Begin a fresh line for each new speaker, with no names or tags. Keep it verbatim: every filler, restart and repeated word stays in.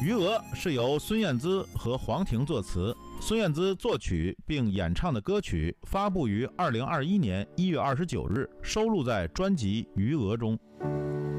余额是由孙燕姿和黄婷作词，孙燕姿作曲并演唱的歌曲，发布于二零二一年一月二十九日，收录在专辑《余额》中。